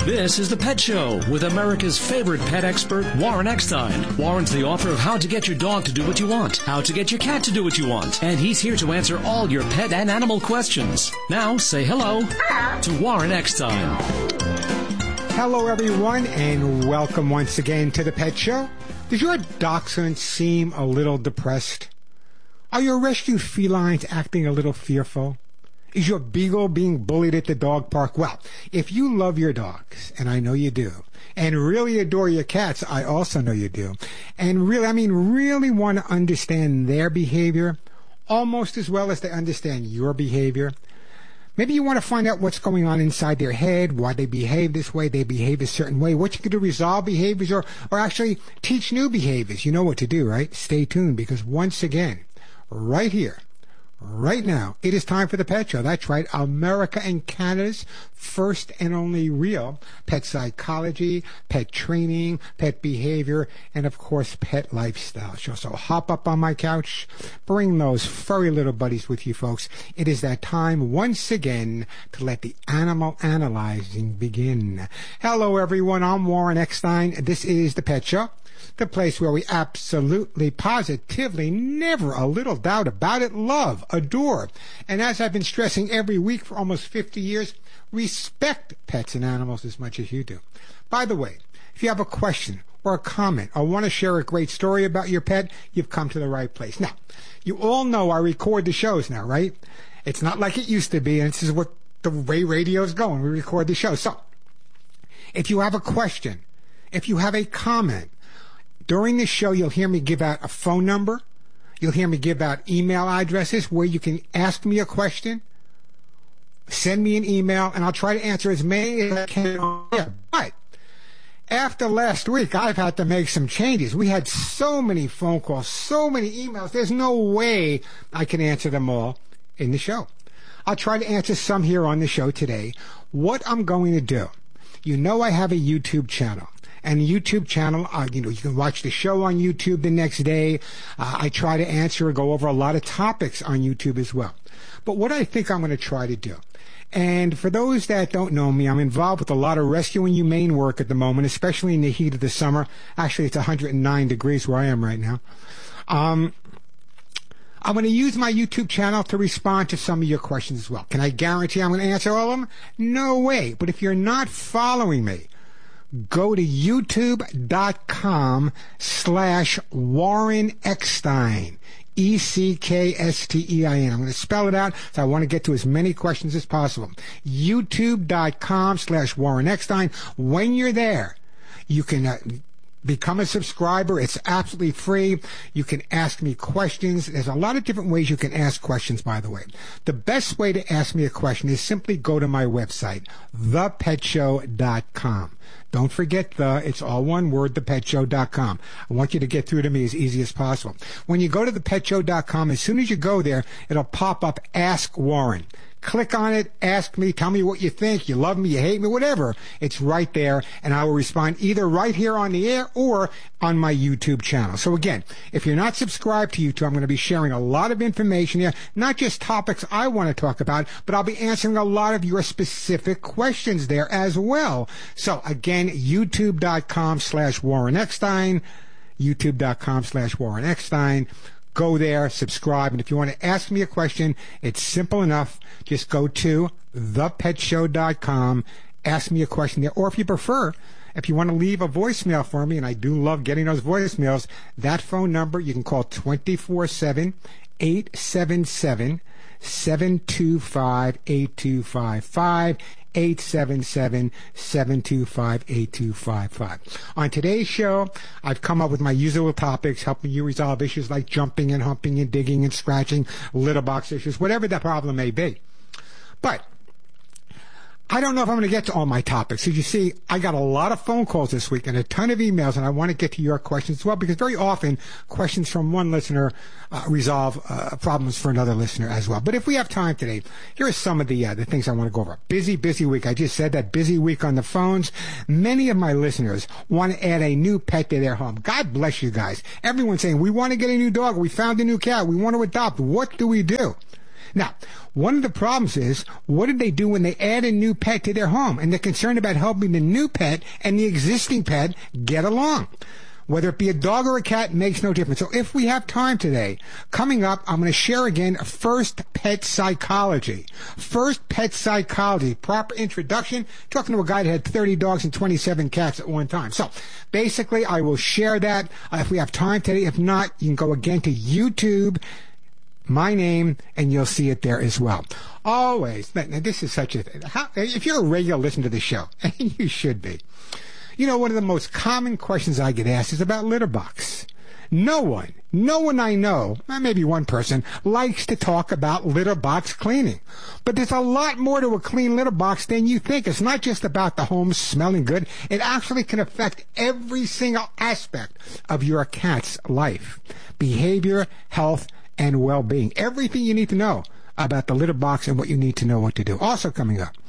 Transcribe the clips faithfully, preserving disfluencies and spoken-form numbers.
This is The Pet Show with America's favorite pet expert, Warren Eckstein. Warren's the author of How to Get Your Dog to Do What You Want, How to Get Your Cat to Do What You Want, and he's here to answer all your pet and animal questions. Now, say hello to Warren Eckstein. Hello, everyone, and welcome once again to The Pet Show. Does your dachshund seem a little depressed? Are your rescue felines acting a little fearful? Is your beagle being bullied at the dog park? Well, if you love your dogs, and I know you do, and really adore your cats, I also know you do, and really, I mean, really want to understand their behavior almost as well as they understand your behavior, maybe you want to find out what's going on inside their head, why they behave this way, they behave a certain way, what you can do to resolve behaviors or, or actually teach new behaviors. You know what to do, right? Stay tuned, because once again, right here, right now, it is time for The Pet Show. That's right, America and Canada's first and only real pet psychology, pet training, pet behavior, and of course, pet lifestyle show. So hop up on my couch, bring those furry little buddies with you, folks. It is that time once again to let the animal analyzing begin. Hello, everyone. I'm Warren Eckstein. This is The Pet Show, the place where we absolutely, positively, never a little doubt about it, love, adore, and as I've been stressing every week for almost fifty years, respect pets and animals as much as you do. By the way, if you have a question or a comment or want to share a great story about your pet, you've come to the right place. Now, you all know I record the shows now, right? It's not like it used to be, and this is what the way radio is going. We record the show. So, if you have a question, if you have a comment, during the show, you'll hear me give out a phone number. You'll hear me give out email addresses where you can ask me a question, send me an email, and I'll try to answer as many as I can on air. But after last week, I've had to make some changes. We had so many phone calls, so many emails. There's no way I can answer them all in the show. I'll try to answer some here on the show today. What I'm going to do, you know I have a YouTube channel. And the YouTube channel, uh, you know, you can watch the show on YouTube the next day. Uh, I try to answer or go over a lot of topics on YouTube as well. But what I think I'm going to try to do, and for those that don't know me, I'm involved with a lot of rescue and humane work at the moment, especially in the heat of the summer. Actually, it's one hundred nine degrees where I am right now. Um, I'm going to use my YouTube channel to respond to some of your questions as well. Can I guarantee I'm going to answer all of them? No way. But if you're not following me, go to youtube.com slash Warren Eckstein, E C K S T E I N. I'm going to spell it out, so I want to get to as many questions as possible. youtube.com slash Warren Eckstein. When you're there, you can uh, become a subscriber. It's absolutely free. You can ask me questions. There's a lot of different ways you can ask questions, by the way. The best way to ask me a question is simply go to my website, the pet show dot com. Don't forget the, it's all one word, the pet show dot com. I want you to get through to me as easy as possible. When you go to the pet show dot com, as soon as you go there, it'll pop up Ask Warren. Click on it, ask me, tell me what you think, you love me, you hate me, whatever. It's right there, and I will respond either right here on the air or on my YouTube channel. So again, if you're not subscribed to YouTube, I'm going to be sharing a lot of information here, not just topics I want to talk about, but I'll be answering a lot of your specific questions there as well. So again, youtube.com slash Warren Eckstein, youtube.com slash Warren Eckstein. Go there, subscribe, and if you want to ask me a question, it's simple enough. Just go to the pet show dot com, ask me a question there, or if you prefer, if you want to leave a voicemail for me, and I do love getting those voicemails, that phone number, you can call twenty-four seven, eight seven seven, seven two five, eight two five five. eight seven seven, seven two five, eight two five five. On today's show, I've come up with my usual topics, helping you resolve issues like jumping and humping and digging and scratching, litter box issues, whatever the problem may be. But I don't know if I'm going to get to all my topics. As you see, I got a lot of phone calls this week and a ton of emails, and I want to get to your questions as well, because very often questions from one listener uh, resolve uh, problems for another listener as well. But if we have time today, here are some of the uh, the things I want to go over. Busy, busy week. I just said that, busy week on the phones. Many of my listeners want to add a new pet to their home. God bless you guys. Everyone's saying, we want to get a new dog. We found a new cat. We want to adopt. What do we do? Now, one of the problems is, what did they do when they add a new pet to their home? And they're concerned about helping the new pet and the existing pet get along. Whether it be a dog or a cat makes no difference. So if we have time today, coming up, I'm going to share again First Pet Psychology. First Pet Psychology, proper introduction, talking to a guy that had thirty dogs and twenty-seven cats at one time. So basically, I will share that uh, if we have time today. If not, you can go again to YouTube, my name, and you'll see it there as well. Always, now this is such a, how, if you're a regular listener to the show, and you should be, you know, one of the most common questions I get asked is about litter box. No one, no one I know, maybe one person, likes to talk about litter box cleaning. But there's a lot more to a clean litter box than you think. It's not just about the home smelling good. It actually can affect every single aspect of your cat's life. Behavior, health, and well-being. Everything you need to know about the litter box and what you need to know what to do. Also coming up,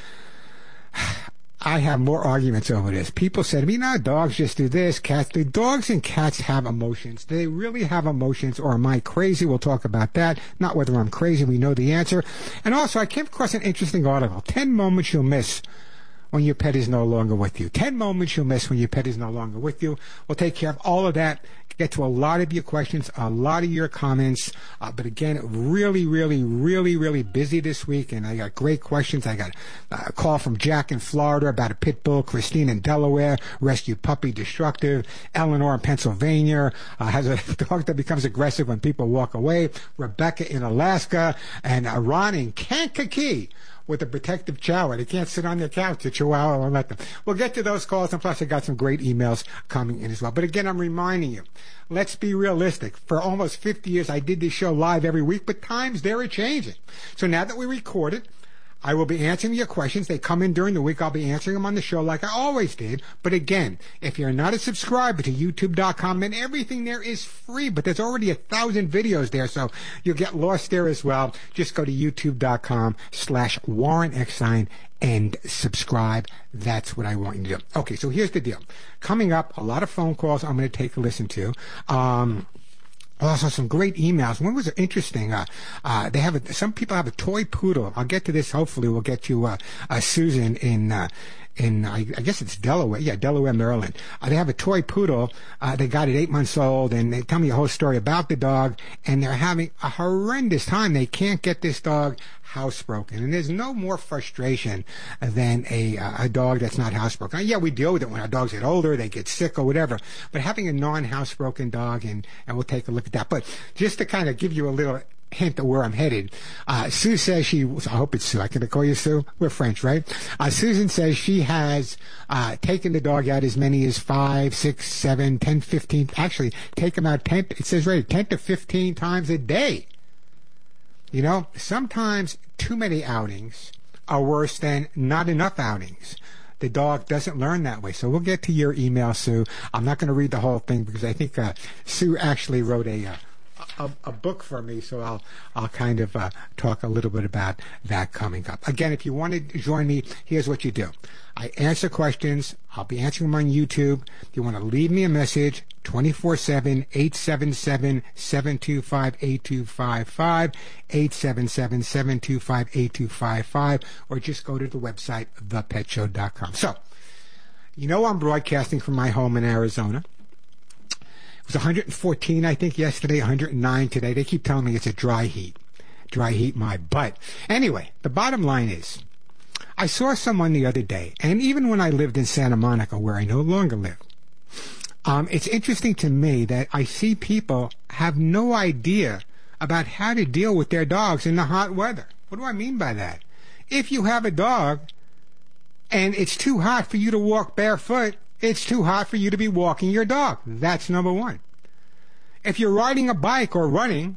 I have more arguments over this. People say to me, no, dogs just do this, cats do. Dogs and cats have emotions. Do they really have emotions, or am I crazy? We'll talk about that. Not whether I'm crazy, we know the answer. And also, I came across an interesting article. Ten moments you'll miss when your pet is no longer with you. Ten moments you'll miss when your pet is no longer with you. We'll take care of all of that, get to a lot of your questions, a lot of your comments. Uh, but again, really, really, really, really busy this week, and I got great questions. I got a call from Jack in Florida about a pit bull, Christine in Delaware, rescued puppy destructive, Eleanor in Pennsylvania, uh, has a dog that becomes aggressive when people walk away, Rebecca in Alaska, and uh, Ron in Kankakee with a protective chihuahua. They can't sit on their couch. The chihuahua won't let them. We'll get to those calls, and plus I got some great emails coming in as well. But again, I'm reminding you, let's be realistic. For almost fifty years, I did this show live every week, but times, they're changing. So now that we record it, I will be answering your questions. They come in during the week. I'll be answering them on the show like I always did. But again, if you're not a subscriber to YouTube dot com, then everything there is free. But there's already a thousand videos there, so you'll get lost there as well. Just go to YouTube dot com slash Warren Eckstein and subscribe. That's what I want you to do. Okay, so here's the deal. Coming up, a lot of phone calls I'm going to take a listen to. Um... Also, some great emails. One was interesting. Uh, uh, they have a, some people have a toy poodle. I'll get to this. Hopefully, we'll get to uh, uh, Susan in uh, in I, I guess it's Delaware. Yeah, Delaware, Maryland. Uh, they have a toy poodle. Uh, they got it eight months old, and they tell me a whole story about the dog. And they're having a horrendous time. They can't get this dog housebroken, and there's no more frustration than a uh, a dog that's not housebroken. Now, yeah, we deal with it when our dogs get older, they get sick or whatever. But having a non-housebroken dog, and and we'll take a look at that. But just to kind of give you a little hint of where I'm headed, uh, Sue says she, I hope it's Sue, I can call you Sue? We're French, right? Uh, Susan says she has uh, taken the dog out as many as five, six, seven, ten, fifteen, actually take him out ten, it says right, ten to fifteen times a day. You know, sometimes too many outings are worse than not enough outings. The dog doesn't learn that way. So we'll get to your email, Sue. I'm not going to read the whole thing because I think uh, Sue actually wrote a, uh, a a book for me. So I'll I'll kind of uh, talk a little bit about that coming up. Again, if you want to join me, here's what you do. I answer questions. I'll be answering them on YouTube. If you want to leave me a message, twenty-four seven, eight seven seven, seven two five, eight two five five, eight seven seven, seven two five, eight two five five, or just go to the website, the pet show dot com. So, you know I'm broadcasting from my home in Arizona. It was one hundred fourteen, I think, yesterday, one hundred nine today. They keep telling me it's a dry heat. Dry heat my butt. Anyway, the bottom line is, I saw someone the other day, and even when I lived in Santa Monica, where I no longer live, um, it's interesting to me that I see people have no idea about how to deal with their dogs in the hot weather. What do I mean by that? If you have a dog and it's too hot for you to walk barefoot, it's too hot for you to be walking your dog. That's number one. If you're riding a bike or running,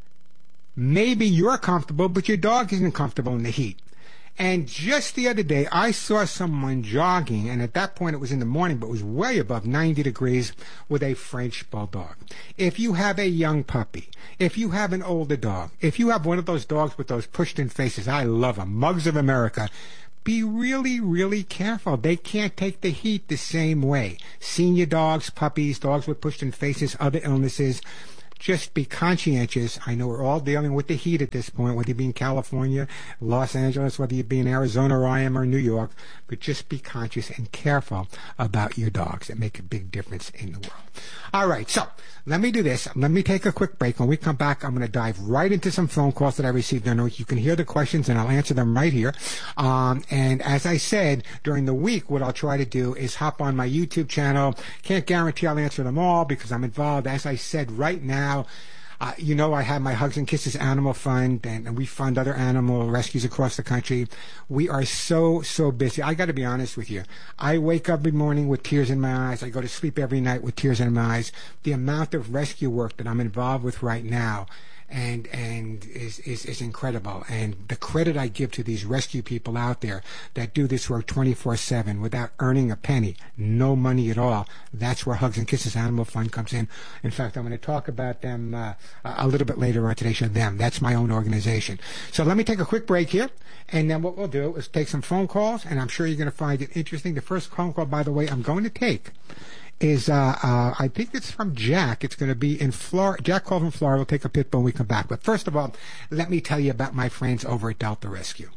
maybe you're comfortable, but your dog isn't comfortable in the heat. And just the other day, I saw someone jogging, and at that point it was in the morning, but it was way above ninety degrees, with a French bulldog. If you have a young puppy, if you have an older dog, if you have one of those dogs with those pushed-in faces, I love them, Mugs of America, be really, really careful. They can't take the heat the same way. Senior dogs, puppies, dogs with pushed-in faces, other illnesses, Just be conscientious. I know we're all dealing with the heat at this point, whether you be in California, Los Angeles, whether you be in Arizona or I am or New York, but just be conscious and careful about your dogs. That make a big difference in the world. All right, so let me do this. Let me take a quick break. When we come back, I'm going to dive right into some phone calls that I received during the week. You can hear the questions, and I'll answer them right here. Um, and as I said, during the week, what I'll try to do is hop on my YouTube channel. Can't guarantee I'll answer them all because I'm involved. As I said, right now, Uh, you know, I have my Hugs and Kisses Animal Fund, and, and we fund other animal rescues across the country. We are so, so busy. I got to be honest with you. I wake up every morning with tears in my eyes. I go to sleep every night with tears in my eyes. The amount of rescue work that I'm involved with right now and and is, is, is incredible. And the credit I give to these rescue people out there that do this work twenty-four seven without earning a penny, no money at all, that's where Hugs and Kisses Animal Fund comes in. In fact, I'm going to talk about them uh, a little bit later on today's show. Them, that's my own organization. So let me take a quick break here, and then what we'll do is take some phone calls, and I'm sure you're going to find it interesting. The first phone call, by the way, I'm going to take is, uh, uh, I think it's from Jack. It's going to be in Florida. Jack called from Florida. We'll take a pit bull when we come back. But first of all, let me tell you about my friends over at Delta Rescue.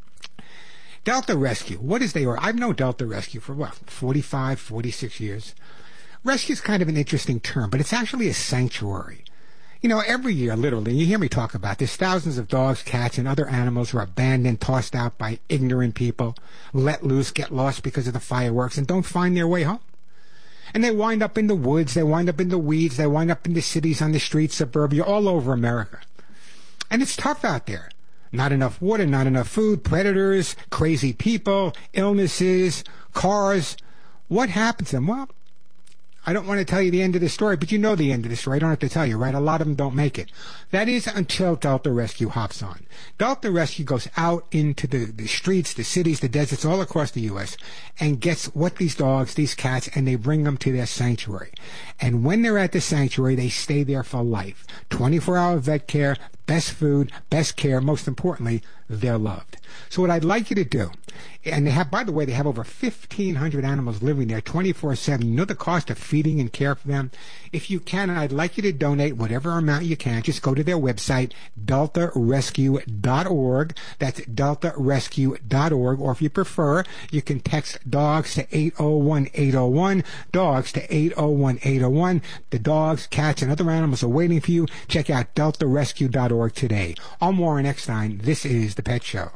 Delta Rescue, what is they? I've known Delta Rescue for, what, forty-five, forty-six years. Rescue is kind of an interesting term, but it's actually a sanctuary. You know, every year, literally, you hear me talk about this, thousands of dogs, cats, and other animals are abandoned, tossed out by ignorant people, let loose, get lost because of the fireworks, and don't find their way home. And they wind up in the woods, they wind up in the weeds, they wind up in the cities, on the streets, suburbia, all over America. And it's tough out there. Not enough water, not enough food, predators, crazy people, illnesses, cars. What happens to them? Well, I don't want to tell you the end of the story, but you know the end of the story. I don't have to tell you, right? A lot of them don't make it. That is until Delta Rescue hops on. Delta Rescue goes out into the, the streets, the cities, the deserts, all across the U S and gets what these dogs, these cats, and they bring them to their sanctuary. And when they're at the sanctuary, they stay there for life. twenty-four hour vet care, best food, best care, most importantly, they're loved. So what I'd like you to do, and they have, by the way, they have over fifteen hundred animals living there twenty-four seven. You know the cost of feeding and care for them? If you can, I'd like you to donate whatever amount you can. Just go to their website, delta rescue dot org. That's delta rescue dot org. Or if you prefer, you can text DOGS to eight oh one eight oh one, DOGS to eight oh one eight oh one. The dogs, cats, and other animals are waiting for you. Check out delta rescue dot org today. I'm Warren Eckstein. This is The Pet Show.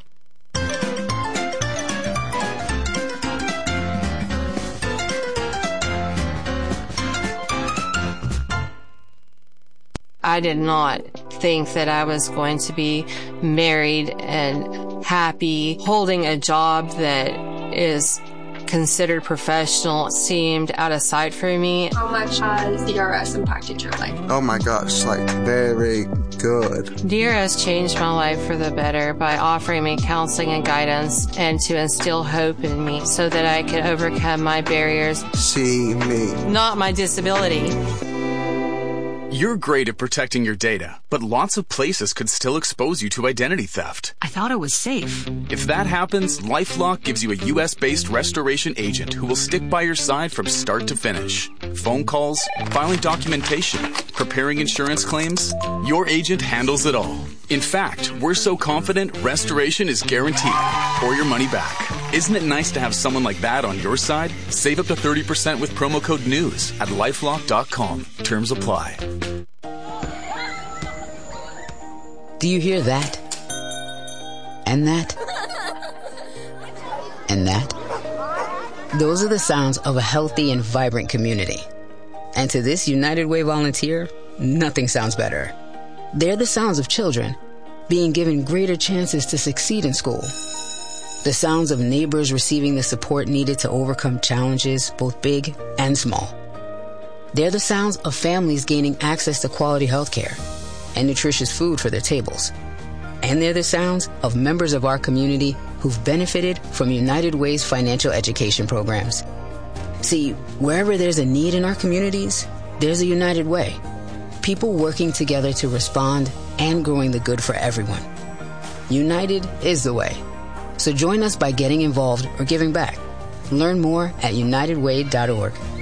I did not think that I was going to be married and happy. Holding a job that is considered professional seemed out of sight for me. How much has D R S impacted your life? Oh my gosh, like very good. D R S changed my life for the better by offering me counseling and guidance and to instill hope in me so that I could overcome my barriers. See me. Not my disability. You're great at protecting your data, but lots of places could still expose you to identity theft. I thought it was safe. If that happens, LifeLock gives you a U S-based restoration agent who will stick by your side from start to finish. Phone calls, filing documentation, preparing insurance claims, your agent handles it all. In fact, we're so confident restoration is guaranteed or your money back. Isn't it nice to have someone like that on your side? Save up to thirty percent with promo code NEWS at lifelock dot com. Terms apply. Do you hear that? And that? And that? Those are the sounds of a healthy and vibrant community. And to this United Way volunteer, nothing sounds better. They're the sounds of children being given greater chances to succeed in school. The sounds of neighbors receiving the support needed to overcome challenges, both big and small. They're the sounds of families gaining access to quality health care and nutritious food for their tables. And they're the sounds of members of our community who've benefited from United Way's financial education programs. See, wherever there's a need in our communities, there's a United Way. People working together to respond and growing the good for everyone. United is the way. So join us by getting involved or giving back. Learn more at united way dot org.